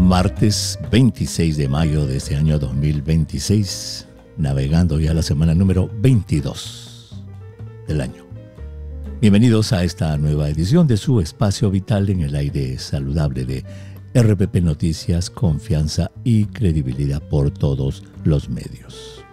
Martes 26 de mayo de este año 2026, navegando ya la semana número 22 del año. Bienvenidos a esta nueva edición de su espacio vital en el aire saludable de RPP Noticias, confianza y credibilidad por todos los medios.